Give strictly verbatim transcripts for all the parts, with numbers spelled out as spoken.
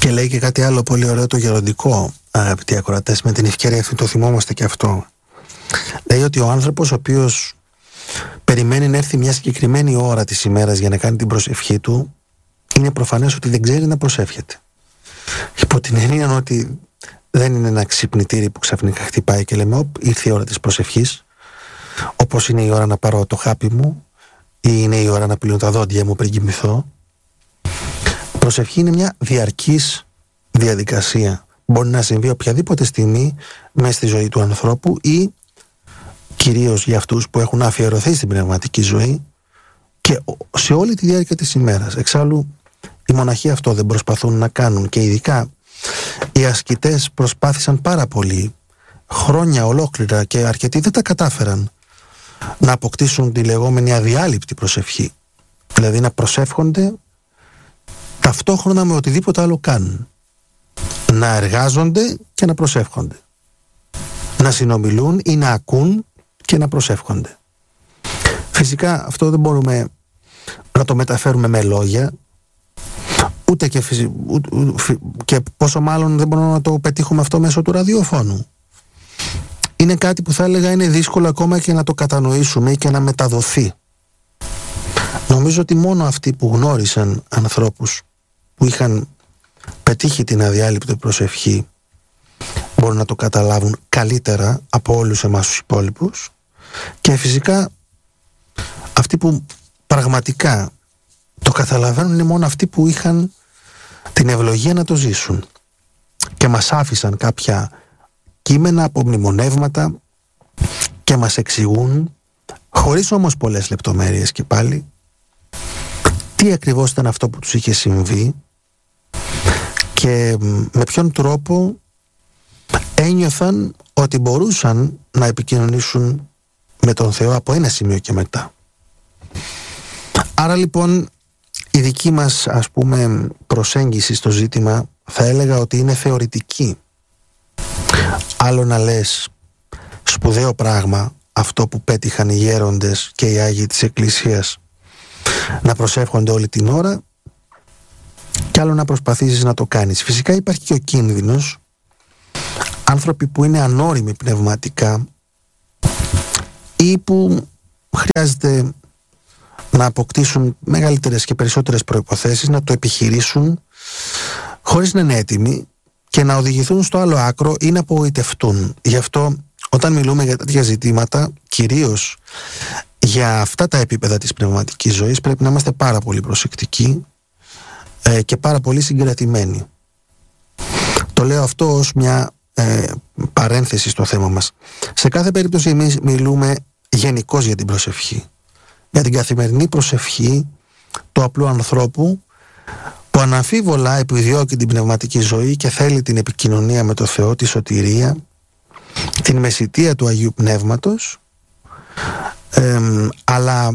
Και λέει και κάτι άλλο πολύ ωραίο, το γεροντικό, αγαπητοί ακροατές, με την ευκαιρία αυτή το θυμόμαστε και αυτό. Λέει ότι ο άνθρωπος ο οποίος περιμένει να έρθει μια συγκεκριμένη ώρα της ημέρας για να κάνει την προσευχή του, είναι προφανές ότι δεν ξέρει να προσεύχεται. Υπό την έννοια ότι δεν είναι ένα ξυπνητήρι που ξαφνικά χτυπάει και λέμε «Οπ, ήρθε η ώρα της προσευχής», όπως είναι η ώρα να πάρω το χάπι μου ή είναι η ώρα να πλύνω τα δόντια μου πριν κοιμηθώ. Προσευχή είναι μια διαρκής διαδικασία. Μπορεί να συμβεί οποιαδήποτε στιγμή μέσα στη ζωή του ανθρώπου ή κυρίως για αυτούς που έχουν αφιερωθεί στην πνευματική ζωή και σε όλη τη διάρκεια της ημέρας. Εξάλλου οι μοναχοί αυτό δεν προσπαθούν να κάνουν, και ειδικά οι ασκητές προσπάθησαν πάρα πολύ χρόνια ολόκληρα και αρκετοί δεν τα κατάφεραν να αποκτήσουν τη λεγόμενη αδιάλειπτη προσευχή, δηλαδή να προσεύχονται ταυτόχρονα με οτιδήποτε άλλο κάνουν, να εργάζονται και να προσεύχονται, να συνομιλούν ή να ακούν και να προσεύχονται. Φυσικά αυτό δεν μπορούμε να το μεταφέρουμε με λόγια, ούτε και, φυσι... και πόσο μάλλον δεν μπορούμε να το πετύχουμε αυτό μέσω του ραδιοφώνου. Είναι κάτι που θα έλεγα είναι δύσκολο ακόμα και να το κατανοήσουμε και να μεταδοθεί. Νομίζω ότι μόνο αυτοί που γνώρισαν ανθρώπους που είχαν πετύχει την αδιάλειπτη προσευχή μπορούν να το καταλάβουν καλύτερα από όλους εμάς τους υπόλοιπους, και φυσικά αυτοί που πραγματικά το καταλαβαίνουν είναι μόνο αυτοί που είχαν την ευλογία να το ζήσουν και μας άφησαν κάποια κείμενα από μνημονεύματα και μας εξηγούν, χωρίς όμως πολλές λεπτομέρειες και πάλι, τι ακριβώς ήταν αυτό που τους είχε συμβεί και με ποιον τρόπο ένιωθαν ότι μπορούσαν να επικοινωνήσουν με τον Θεό από ένα σημείο και μετά. Άρα λοιπόν η δική μας, ας πούμε, προσέγγιση στο ζήτημα θα έλεγα ότι είναι θεωρητική. Άλλο να λες σπουδαίο πράγμα αυτό που πέτυχαν οι γέροντες και οι Άγιοι της Εκκλησίας, να προσεύχονται όλη την ώρα, και άλλο να προσπαθήσεις να το κάνεις. Φυσικά υπάρχει και ο κίνδυνος άνθρωποι που είναι ανώριμοι πνευματικά ή που χρειάζεται να αποκτήσουν μεγαλύτερες και περισσότερες προϋποθέσεις, να το επιχειρήσουν χωρίς να είναι έτοιμοι και να οδηγηθούν στο άλλο άκρο ή να απογοητευτούν. Γι' αυτό όταν μιλούμε για τέτοια ζητήματα, κυρίως για αυτά τα επίπεδα της πνευματικής ζωής, πρέπει να είμαστε πάρα πολύ προσεκτικοί ε, και πάρα πολύ συγκρατημένοι. Το λέω αυτό ως μια ε, παρένθεση στο θέμα μας. Σε κάθε περίπτωση εμείς μιλούμε γενικώς για την προσευχή, για την καθημερινή προσευχή του απλού ανθρώπου που αναμφίβολα επιδιώκει την πνευματική ζωή και θέλει την επικοινωνία με το Θεό, τη σωτηρία, την μεσιτεία του Αγίου Πνεύματος, ε, αλλά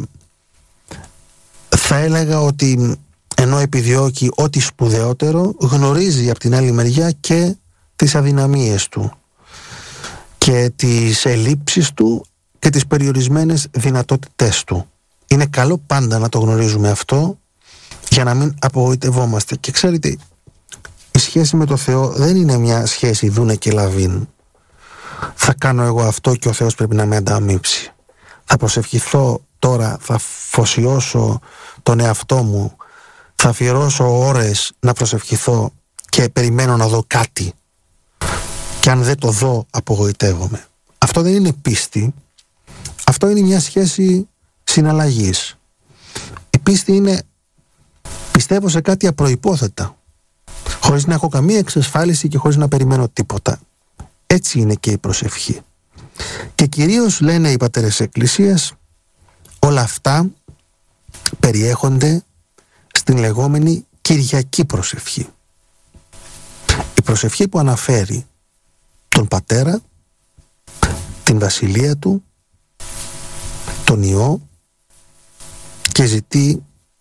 θα έλεγα ότι ενώ επιδιώκει ό,τι σπουδαιότερο, γνωρίζει από την άλλη μεριά και τις αδυναμίες του και τις ελλείψεις του και τις περιορισμένες δυνατότητές του. Είναι καλό πάντα να το γνωρίζουμε αυτό για να μην απογοητευόμαστε. Και ξέρετε, η σχέση με το Θεό δεν είναι μια σχέση δούνε και λαβίν. Θα κάνω εγώ αυτό και ο Θεός πρέπει να με ανταμείψει. Θα προσευχηθώ τώρα, θα φωσιώσω τον εαυτό μου, θα αφιερώσω ώρες να προσευχηθώ και περιμένω να δω κάτι. Και αν δεν το δω, απογοητεύομαι. Αυτό δεν είναι πίστη. Αυτό είναι μια σχέση συναλλαγής. Η πίστη είναι πιστεύω σε κάτι απροϋπόθετα, χωρίς να έχω καμία εξασφάλιση και χωρίς να περιμένω τίποτα. Έτσι είναι και η προσευχή. Και κυρίως, λένε οι πατέρες της Εκκλησίας, όλα αυτά περιέχονται στην λεγόμενη Κυριακή προσευχή. Η προσευχή που αναφέρει τον Πατέρα, την Βασιλεία Του, τον Υιό, και ζητεί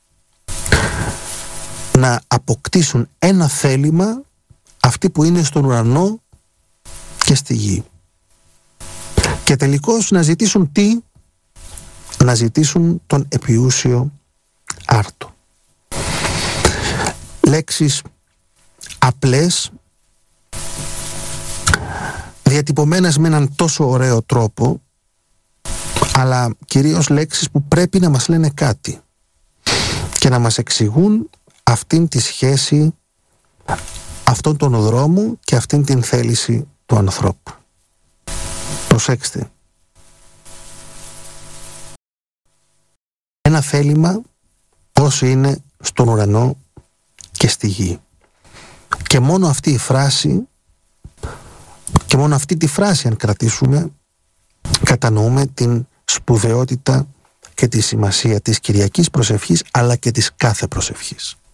να αποκτήσουν ένα θέλημα αυτοί που είναι στον ουρανό και στη γη. Και τελικώς να ζητήσουν τι? Να ζητήσουν τον επιούσιο άρτο. Λέξεις απλές, διατυπωμένες με έναν τόσο ωραίο τρόπο, αλλά κυρίως λέξεις που πρέπει να μας λένε κάτι και να μας εξηγούν αυτήν τη σχέση, αυτόν τον δρόμο και αυτήν την θέληση του ανθρώπου. Προσέξτε. Ένα θέλημα όσο είναι στον ουρανό και στη γη. Και μόνο αυτή η φράση, και μόνο αυτή τη φράση αν κρατήσουμε, κατανοούμε την σπουδαιότητα και τη σημασία της Κυριακής προσευχής, αλλά και της κάθε προσευχής.